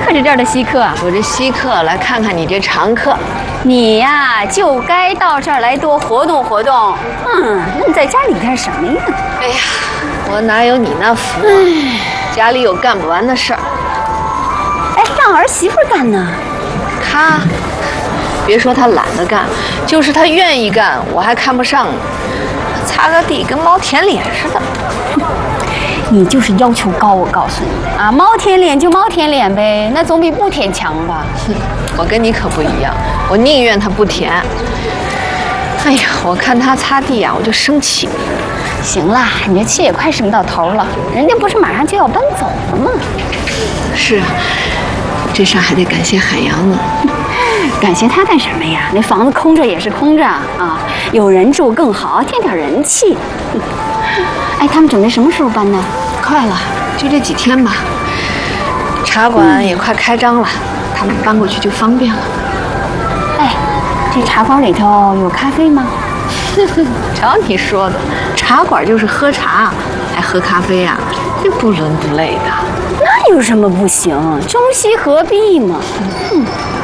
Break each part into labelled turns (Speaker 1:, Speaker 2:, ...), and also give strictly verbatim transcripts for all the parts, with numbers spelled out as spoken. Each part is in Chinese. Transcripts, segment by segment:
Speaker 1: 可是这儿的稀客啊！
Speaker 2: 我这稀客来看看你这常客。
Speaker 1: 你呀，就该到这儿来多活动活动。嗯，那你在家里干什么呀？
Speaker 2: 哎呀，我哪有你那福啊？家里有干不完的事儿。
Speaker 1: 哎，让儿媳妇干呢？
Speaker 2: 她，别说她懒得干，就是她愿意干，我还看不上呢。擦个地跟猫舔脸似的。
Speaker 1: 你就是要求高，我告诉你啊，猫舔脸就猫舔脸呗，那总比不舔强吧？
Speaker 2: 哼，我跟你可不一样，我宁愿它不舔。哎呀，我看它擦地啊，我就生气。
Speaker 1: 行啦，你这气也快生到头了，人家不是马上就要搬走了吗？
Speaker 2: 是啊，这事还得感谢海洋呢。
Speaker 1: 感谢他干什么呀？那房子空着也是空着啊，有人住更好，添点人气。哎，他们准备什么时候搬呢？
Speaker 2: 快了，就这几天吧。茶馆也快开张了，他们搬过去就方便了。
Speaker 1: 哎，这茶馆里头有咖啡吗？
Speaker 2: 瞧你说的，茶馆就是喝茶，还喝咖啡啊，这不伦不类的。
Speaker 1: 那有什么不行？中西合璧嘛。嗯。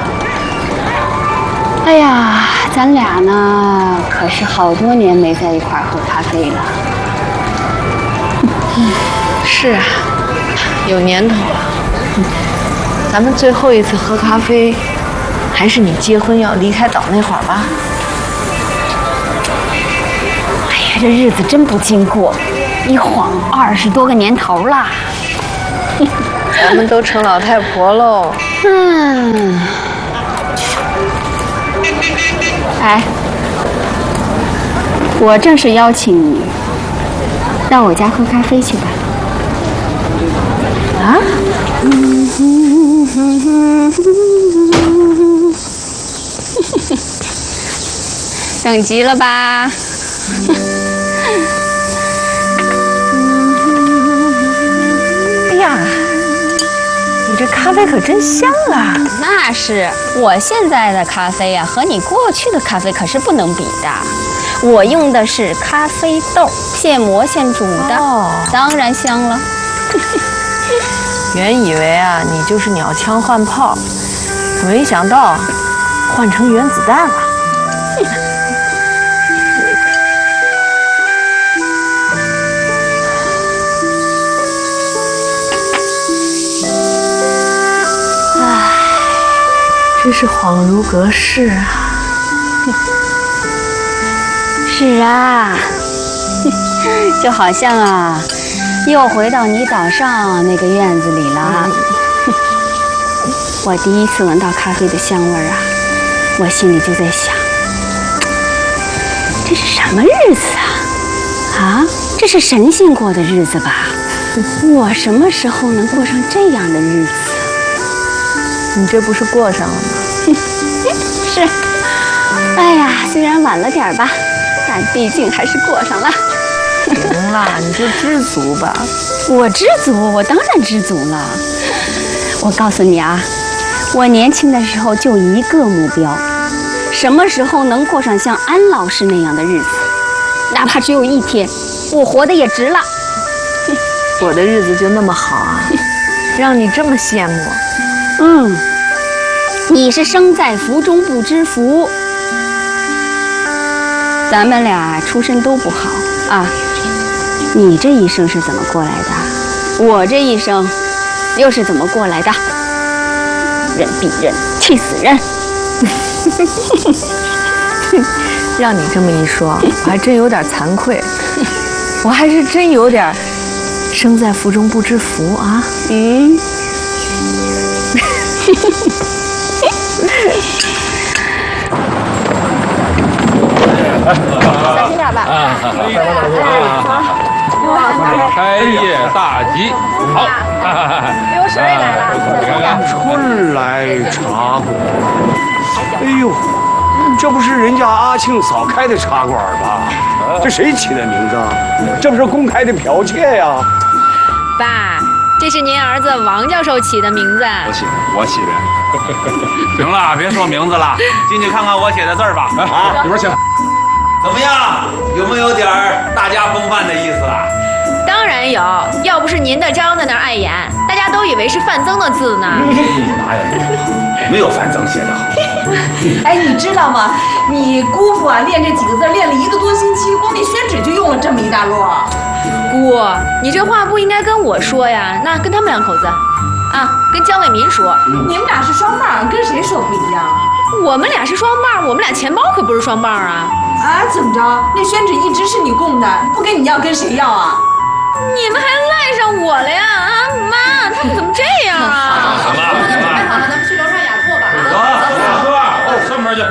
Speaker 1: 哎呀，咱俩呢，可是好多年没在一块儿喝咖啡了。
Speaker 2: 嗯，是啊，有年头了。嗯，咱们最后一次喝咖啡，还是你结婚要离开岛那会儿吧？
Speaker 1: 哎呀，这日子真不经过，一晃二十多个年头了。
Speaker 2: 咱们都成老太婆喽。
Speaker 1: 嗯。哎，我正式邀请你到我家喝咖啡去吧。啊？等急了吧？
Speaker 2: 哎呀，你这咖啡可真香啊！
Speaker 1: 那是，我现在的咖啡呀、啊，和你过去的咖啡可是不能比的。我用的是咖啡豆，现磨现煮的，哦、当然香了。
Speaker 2: 原以为啊，你就是鸟枪换炮，可没想到换成原子弹了。唉，真是恍如隔世啊！
Speaker 1: 是啊，就好像啊，又回到你岛上那个院子里了。我第一次闻到咖啡的香味儿啊，我心里就在想，这是什么日子啊？啊，这是神仙过的日子吧？我什么时候能过上这样的日子？
Speaker 2: 你这不是过上了吗？
Speaker 1: 是。哎呀，虽然晚了点吧，但毕竟还是过上了。
Speaker 2: 行了，你就知足吧。
Speaker 1: 我知足，我当然知足了。我告诉你啊，我年轻的时候就一个目标，什么时候能过上像安老师那样的日子，哪怕只有一天，我活得也值了。
Speaker 2: 我的日子就那么好啊，让你这么羡慕。
Speaker 1: 嗯，你是生在福中不知福。咱们俩出身都不好啊，你这一生是怎么过来的？我这一生又是怎么过来的？人比人气死人。
Speaker 2: 让你这么一说，我还真有点惭愧，我还是真有点生在福中不知福啊。
Speaker 1: 嗯。小心点吧。
Speaker 3: 开业大吉，好。
Speaker 1: 刘师妹来了，
Speaker 3: 你看看，
Speaker 4: 春来茶馆。哎呦，这不是人家阿庆嫂开的茶馆吧？这谁起的名字啊？这不是公开的剽窃呀！
Speaker 5: 爸，这是您儿子王教授起的名字。
Speaker 3: 我起的，我起的。行了，别说名字了，进去看看我写的字儿吧。啊，里边请。
Speaker 6: 怎么样？有没有点儿大家风范的意思啊？
Speaker 5: 当然有，要不是您的章在那儿碍眼，大家都以为是范增的字呢。
Speaker 4: 哪有没有范增写的好？
Speaker 6: 哎，你知道吗？你姑父啊，练这几个字练了一个多星期，光那宣纸就用了这么一大摞。
Speaker 5: 姑，你这话不应该跟我说呀，那跟他们两口子，啊，跟江卫民说。
Speaker 6: 你们俩是双棒，跟谁说不一样？
Speaker 5: 我们俩是双棒，我们俩钱包可不是双棒啊。
Speaker 6: 啊，怎么着？那宣纸一直是你供的，不跟你要跟谁要啊？
Speaker 5: 你们还赖上我了呀？啊，妈，他们怎么这样啊？
Speaker 3: 行了行了，
Speaker 2: 好了，咱们去楼上雅座吧。
Speaker 3: 走，走吧，哦，上门去。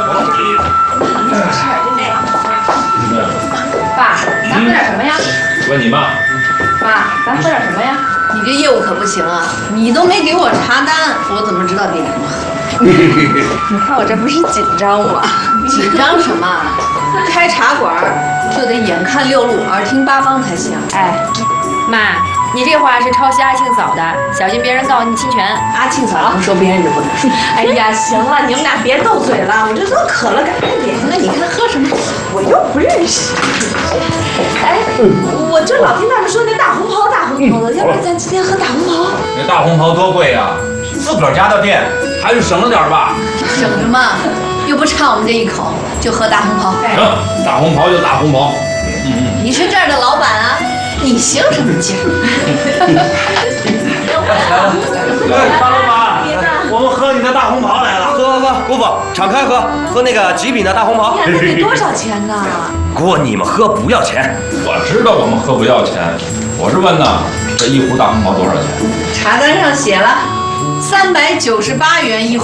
Speaker 2: 爸，咱喝点什么呀？
Speaker 3: 问你妈。
Speaker 2: 爸，咱喝点什么呀？
Speaker 7: 你这业务可不行啊！你都没给我查单，我怎么知道给什么喝？
Speaker 6: 你看我这不是紧张吗？
Speaker 7: 紧张什么？开茶馆就得眼看六路，耳听八方才行。
Speaker 5: 哎，妈，你这话是抄袭阿庆嫂的，小心别人告你侵权。
Speaker 7: 阿庆嫂不说，别人就不能说。
Speaker 6: 哎呀，行了，你们俩别斗嘴了，我这都渴了，赶快点。
Speaker 7: 那你看喝什么？
Speaker 6: 我又不认识。哎，我就老听他们说那大红袍，大红袍的，要不然咱今天喝大红袍？
Speaker 3: 那大红袍多贵呀，自个儿家的店，还是省着点吧。
Speaker 7: 省着嘛，又不差我们这一口，就喝大红袍。
Speaker 3: 行，大红袍就大红袍。嗯嗯。
Speaker 7: 你是这儿的老板啊，你行什么劲？
Speaker 3: 来，大老板，我们喝你的大红袍来了。
Speaker 8: 喝喝喝，姑父，敞开喝，喝那个极品的大红袍。
Speaker 6: 那得多少钱呢？
Speaker 8: 姑，你们喝不要钱。
Speaker 3: 我知道我们喝不要钱，我是问呢，这一壶大红袍多少钱？
Speaker 7: 茶单上写了三百九十八元一壶。